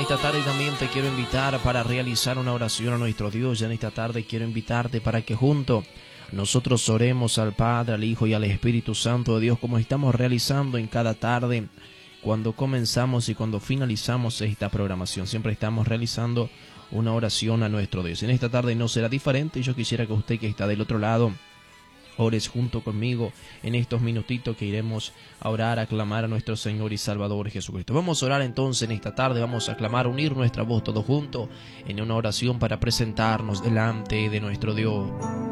esta tarde también te quiero invitar para realizar una oración a nuestro Dios. Ya en esta tarde quiero invitarte para que juntos nosotros oremos al Padre, al Hijo y al Espíritu Santo de Dios, como estamos realizando en cada tarde. Cuando comenzamos y cuando finalizamos esta programación, siempre estamos realizando una oración a nuestro Dios. En esta tarde no será diferente. Yo quisiera que usted que está del otro lado ores junto conmigo en estos minutitos que iremos a orar, a clamar a nuestro Señor y Salvador Jesucristo. Vamos a orar entonces en esta tarde, vamos a clamar, unir nuestra voz todos juntos en una oración para presentarnos delante de nuestro Dios.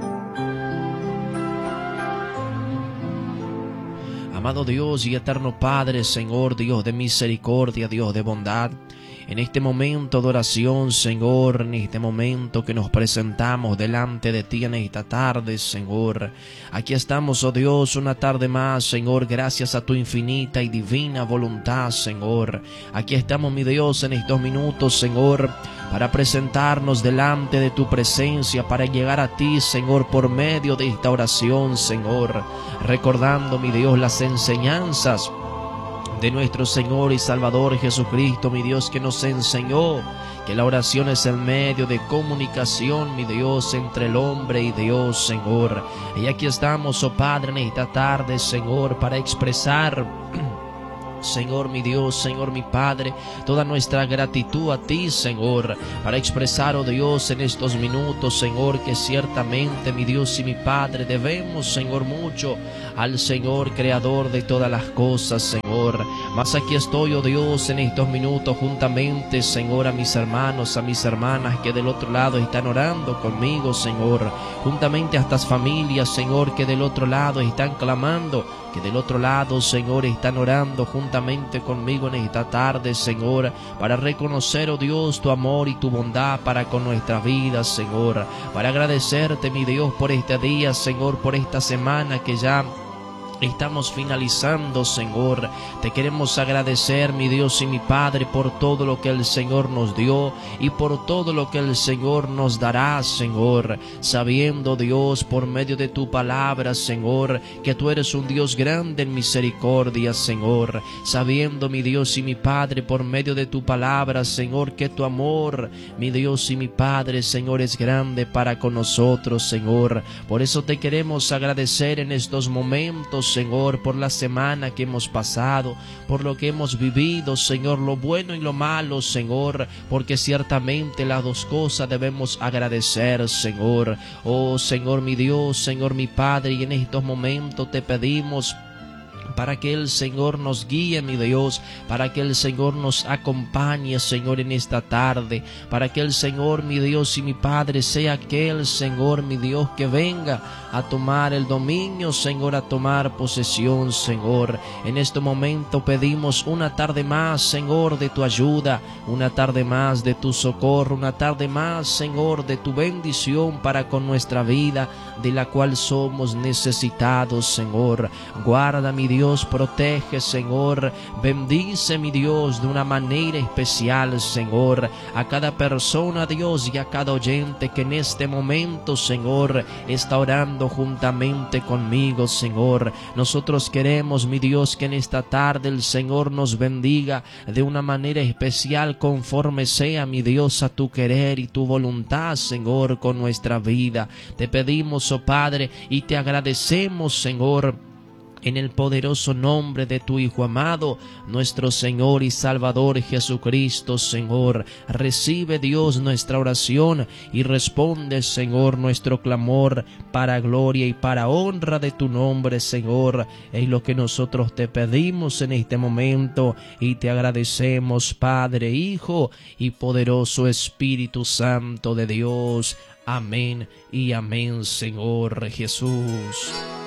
Amado Dios y eterno Padre, Señor, Dios de misericordia, Dios de bondad, en este momento de oración, Señor, en este momento que nos presentamos delante de ti en esta tarde, Señor, aquí estamos, oh Dios, una tarde más, Señor, gracias a tu infinita y divina voluntad, Señor. Aquí estamos, mi Dios, en estos minutos, Señor, para presentarnos delante de tu presencia, para llegar a ti, Señor, por medio de esta oración, Señor, recordando, mi Dios, las enseñanzas de nuestro Señor y Salvador Jesucristo, mi Dios, que nos enseñó que la oración es el medio de comunicación, mi Dios, entre el hombre y Dios, Señor. Y aquí estamos, oh Padre, en esta tarde, Señor, para expresar, Señor mi Dios, Señor mi Padre, toda nuestra gratitud a ti, Señor, para expresar, oh Dios, en estos minutos, Señor, que ciertamente, mi Dios y mi Padre, debemos, Señor, mucho al Señor, creador de todas las cosas, Señor. Mas aquí estoy, oh Dios, en estos minutos, juntamente, Señor, a mis hermanos, a mis hermanas que del otro lado están orando conmigo, Señor, juntamente a estas familias, Señor, que del otro lado están clamando, que del otro lado, Señor, están orando juntamente conmigo en esta tarde, Señor, para reconocer, oh Dios, tu amor y tu bondad para con nuestras vidas, Señor, para agradecerte, mi Dios, por este día, Señor, por esta semana que ya estamos finalizando, Señor. Te queremos agradecer, mi Dios y mi Padre, por todo lo que el Señor nos dio y por todo lo que el Señor nos dará, Señor, sabiendo, Dios, por medio de tu palabra, Señor, que tú eres un Dios grande en misericordia, Señor, sabiendo, mi Dios y mi Padre, por medio de tu palabra, Señor, que tu amor, mi Dios y mi Padre, Señor, es grande para con nosotros, Señor. Por eso te queremos agradecer en estos momentos, Señor, por la semana que hemos pasado, por lo que hemos vivido, Señor, lo bueno y lo malo, Señor, porque ciertamente las dos cosas debemos agradecer, Señor. Oh, Señor mi Dios, Señor mi Padre, y en estos momentos te pedimos para que el Señor nos guíe, mi Dios, para que el Señor nos acompañe, Señor, en esta tarde, para que el Señor, mi Dios y mi Padre, sea aquel, Señor, mi Dios, que venga a tomar el dominio, Señor, a tomar posesión, Señor. En este momento pedimos una tarde más, Señor, de tu ayuda, una tarde más de tu socorro, una tarde más, Señor, de tu bendición para con nuestra vida, de la cual somos necesitados, Señor. Guarda, mi Dios, protege, Señor, bendice, mi Dios, de una manera especial, Señor, a cada persona, Dios, y a cada oyente que en este momento, Señor, está orando juntamente conmigo, Señor. Nosotros queremos, mi Dios, que en esta tarde el Señor nos bendiga de una manera especial, conforme sea, mi Dios, a tu querer y tu voluntad, Señor, con nuestra vida. Te pedimos, oh Padre, y te agradecemos, Señor, en el poderoso nombre de tu Hijo amado, nuestro Señor y Salvador Jesucristo, Señor. Recibe, Dios, nuestra oración y responde, Señor, nuestro clamor para gloria y para honra de tu nombre, Señor. Es lo que nosotros te pedimos en este momento y te agradecemos, Padre, Hijo y poderoso Espíritu Santo de Dios. Amén y amén, Señor Jesús.